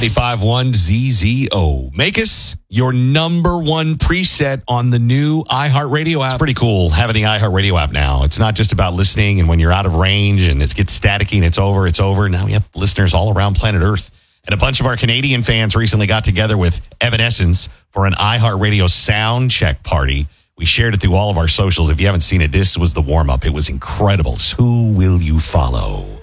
95.1 ZZO. Make us your number one preset on the new iHeartRadio app. It's pretty cool having the iHeartRadio app now. It's not just about listening and when you're out of range and it gets staticky and it's over, it's over. Now we have listeners all around planet Earth. And a bunch of our Canadian fans recently got together with Evanescence for an iHeartRadio sound check party. We shared it through all of our socials. If you haven't seen it, this was the warm-up. It was incredible. Who Will You Follow?